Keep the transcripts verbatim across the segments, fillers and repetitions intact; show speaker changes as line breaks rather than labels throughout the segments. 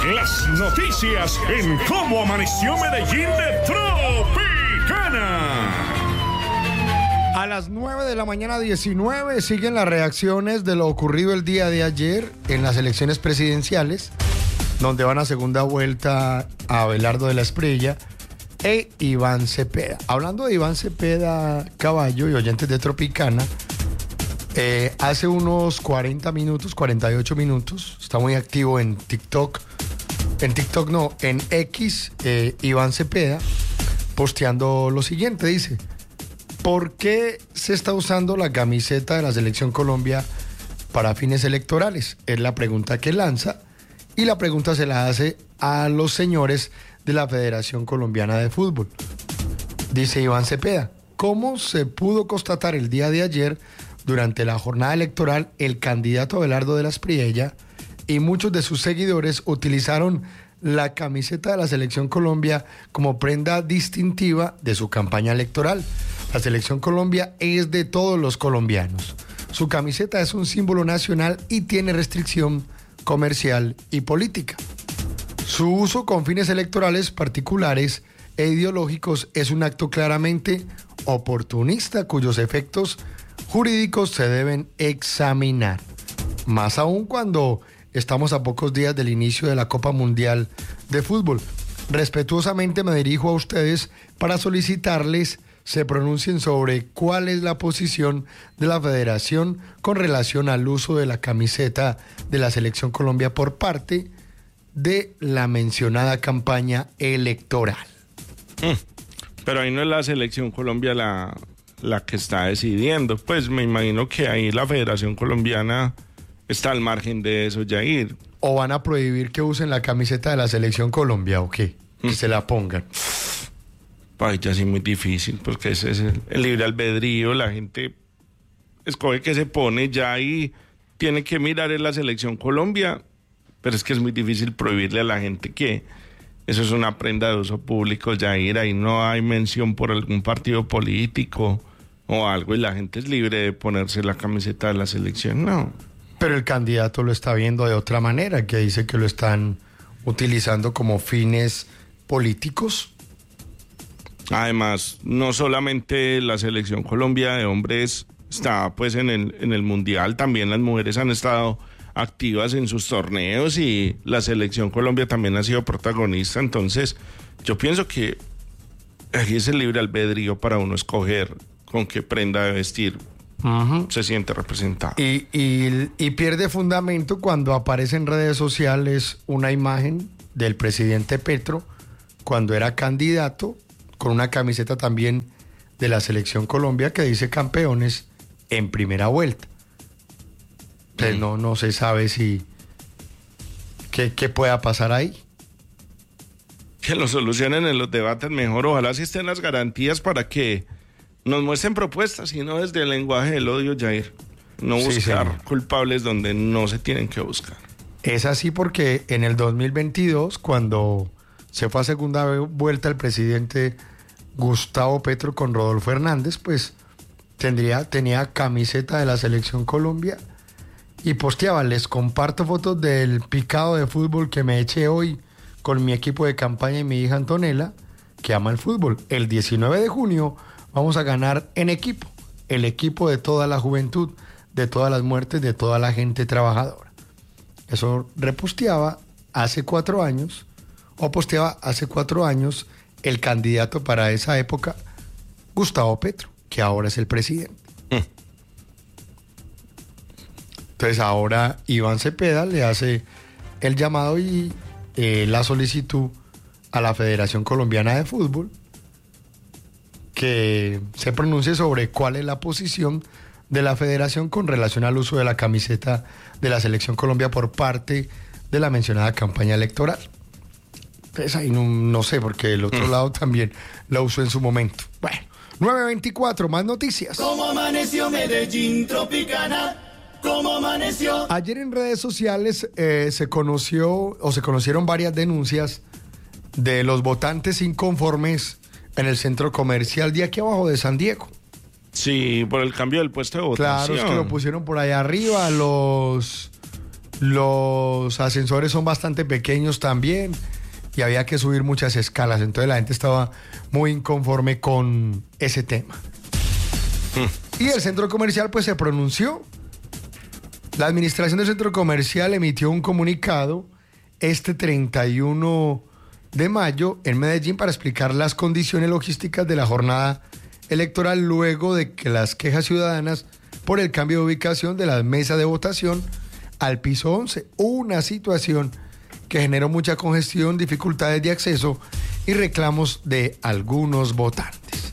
Las noticias en Cómo Amaneció Medellín de Tropicana.
A las nueve de la mañana diecinueve siguen las reacciones de lo ocurrido el día de ayer en las elecciones presidenciales, donde van a segunda vuelta a Abelardo de la Espriella e Iván Cepeda. Hablando de Iván Cepeda, Caballo y oyentes de Tropicana, eh, hace unos cuarenta minutos, cuarenta y ocho minutos, está muy activo en TikTok, en TikTok no, en X, eh, Iván Cepeda, posteando lo siguiente, dice: ¿por qué se está usando la camiseta de la Selección Colombia para fines electorales? Es la pregunta que lanza, y la pregunta se la hace a los señores de la Federación Colombiana de Fútbol. Dice Iván Cepeda: ¿cómo se pudo constatar el día de ayer, durante la jornada electoral, el candidato Abelardo de la Espriella y muchos de sus seguidores utilizaron la camiseta de la Selección Colombia como prenda distintiva de su campaña electoral? La Selección Colombia es de todos los colombianos. Su camiseta es un símbolo nacional y tiene restricción comercial y política. Su uso con fines electorales particulares e ideológicos es un acto claramente oportunista cuyos efectos jurídicos se deben examinar. Más aún cuando estamos a pocos días del inicio de la Copa Mundial de Fútbol. Respetuosamente me dirijo a ustedes para solicitarles se pronuncien sobre cuál es la posición de la Federación con relación al uso de la camiseta de la Selección Colombia por parte de la mencionada campaña electoral.
Mm, pero ahí no es la Selección Colombia la, la que está decidiendo. Pues me imagino que ahí la Federación Colombiana está al margen de eso, Jair.
¿O van a prohibir que usen la camiseta de la Selección Colombia o qué? Que mm. se la pongan.
Ay, ya sí muy difícil, porque ese es el, el libre albedrío, la gente escoge qué se pone ya y tiene que mirar en la Selección Colombia, pero es que es muy difícil prohibirle a la gente que eso es una prenda de uso público, Jair, ahí no hay mención por algún partido político o algo y la gente es libre de ponerse la camiseta de la selección, no.
Pero el candidato lo está viendo de otra manera, que dice que lo están utilizando como fines políticos.
Además, no solamente la Selección Colombia de hombres está pues en el, en el Mundial, también las mujeres han estado activas en sus torneos y la Selección Colombia también ha sido protagonista, entonces yo pienso que aquí es el libre albedrío para uno escoger con qué prenda de vestir uh-huh. se siente representado.
Y, y, y pierde fundamento cuando aparece en redes sociales una imagen del presidente Petro cuando era candidato, con una camiseta también de la Selección Colombia que dice campeones en primera vuelta. Entonces mm. no, no se sabe si qué, qué pueda pasar ahí.
Que lo solucionen en los debates mejor. Ojalá sí estén las garantías para que nos muestren propuestas y no desde el lenguaje del odio, Jair. No
sí,
buscar
señor.
culpables donde no se tienen que buscar.
Es así porque en el dos mil veintidós, cuando se fue a segunda vuelta el presidente Gustavo Petro con Rodolfo Hernández, pues tendría, tenía camiseta de la Selección Colombia y posteaba: les comparto fotos del picado de fútbol que me eché hoy con mi equipo de campaña y mi hija Antonella, que ama el fútbol. El diecinueve de junio vamos a ganar en equipo, el equipo de toda la juventud, de todas las muertes, de toda la gente trabajadora. Eso reposteaba hace cuatro años, o posteaba hace cuatro años el candidato para esa época, Gustavo Petro, que ahora es el presidente. Mm. Entonces ahora Iván Cepeda le hace el llamado y eh, la solicitud a la Federación Colombiana de Fútbol que se pronuncie sobre cuál es la posición de la federación con relación al uso de la camiseta de la Selección Colombia por parte de la mencionada campaña electoral. Pues ahí no, no sé, porque el otro mm. lado también la usó en su momento. Bueno, nueve veinticuatro, más noticias.
¿Cómo amaneció Medellín Tropicana? ¿Cómo amaneció?
Ayer en redes sociales eh, se conoció o se conocieron varias denuncias de los votantes inconformes en el centro comercial de aquí abajo de San Diego.
Sí, por el cambio del puesto de votación.
Claro, es que lo pusieron por allá arriba, los Los ascensores son bastante pequeños también y había que subir muchas escalas. Entonces la gente estaba muy inconforme con ese tema. Mm. Y el centro comercial pues se pronunció. La administración del centro comercial emitió un comunicado este treinta y uno de mayo en Medellín para explicar las condiciones logísticas de la jornada electoral luego de que las quejas ciudadanas por el cambio de ubicación de la mesa de votación al piso once, una situación que generó mucha congestión, dificultades de acceso y reclamos de algunos votantes.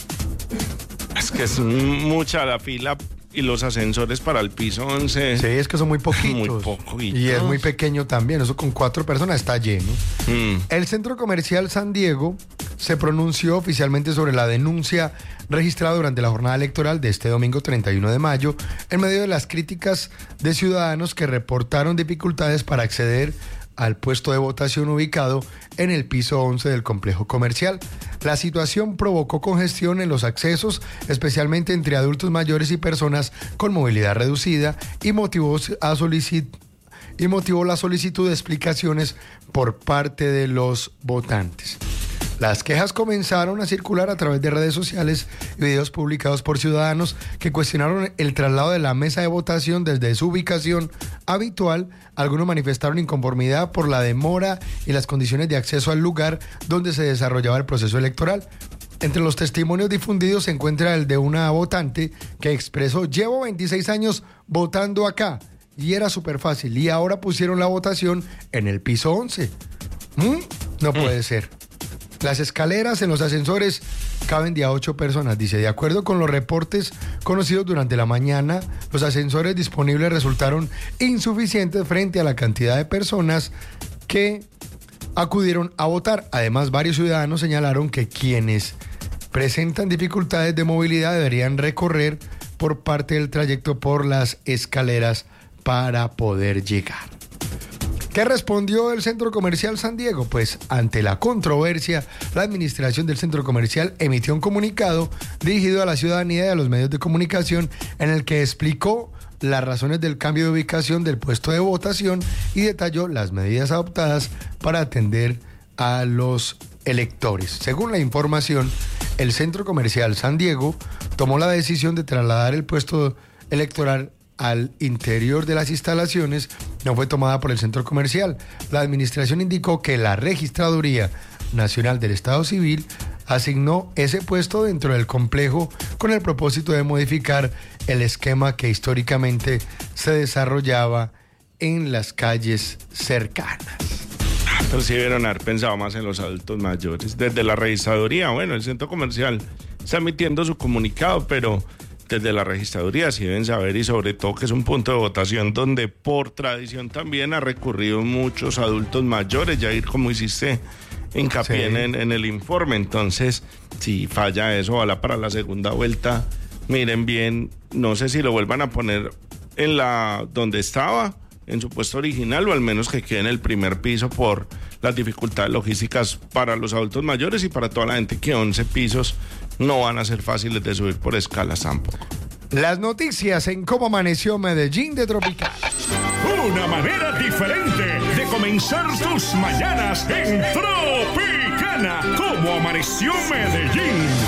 Es que es mucha la fila y los ascensores para el piso once.
Sí, es que son muy poquitos.
Muy poquitos.
Y es muy pequeño también, eso con cuatro personas está lleno. Mm. El Centro Comercial San Diego se pronunció oficialmente sobre la denuncia registrada durante la jornada electoral de este domingo treinta y uno de mayo, en medio de las críticas de ciudadanos que reportaron dificultades para acceder al puesto de votación ubicado en el piso once del complejo comercial. La situación provocó congestión en los accesos, especialmente entre adultos mayores y personas con movilidad reducida, y motivó, a solicit- y motivó la solicitud de explicaciones por parte de los votantes. Las quejas comenzaron a circular a través de redes sociales y videos publicados por ciudadanos que cuestionaron el traslado de la mesa de votación desde su ubicación habitual. Algunos manifestaron inconformidad por la demora y las condiciones de acceso al lugar donde se desarrollaba el proceso electoral. Entre los testimonios difundidos se encuentra el de una votante que expresó: llevo veintiséis años votando acá y era súper fácil y ahora pusieron la votación en el piso once. ¿Mm? No puede ser. Las escaleras en los ascensores caben de a ocho personas, dice. De acuerdo con los reportes conocidos durante la mañana, los ascensores disponibles resultaron insuficientes frente a la cantidad de personas que acudieron a votar. Además, varios ciudadanos señalaron que quienes presentan dificultades de movilidad deberían recorrer por parte del trayecto por las escaleras para poder llegar. ¿Qué respondió el Centro Comercial San Diego? Pues ante la controversia, la administración del Centro Comercial emitió un comunicado dirigido a la ciudadanía y a los medios de comunicación en el que explicó las razones del cambio de ubicación del puesto de votación y detalló las medidas adoptadas para atender a los electores. Según la información, el Centro Comercial San Diego tomó la decisión de trasladar el puesto electoral al interior de las instalaciones. No fue tomada por el centro comercial. La administración indicó que la Registraduría Nacional del Estado Civil asignó ese puesto dentro del complejo con el propósito de modificar el esquema que históricamente se desarrollaba en las calles cercanas.
Pero sí debieron haber pensado más en los adultos mayores. Desde la Registraduría, bueno, el centro comercial está emitiendo su comunicado, pero desde la registraduría sí deben saber, y sobre todo que es un punto de votación donde por tradición también ha recurrido muchos adultos mayores. Jair, como hiciste hincapié sí. en, en el informe, entonces si falla eso, ojalá para la segunda vuelta miren bien, no sé si lo vuelvan a poner en la donde estaba, en su puesto original, o al menos que quede en el primer piso por las dificultades logísticas para los adultos mayores y para toda la gente que once pisos no van a ser fáciles de subir por escalas tampoco.
Las noticias en Cómo Amaneció Medellín de Tropical.
Una manera diferente de comenzar tus mañanas en Tropicana. Cómo Amaneció Medellín.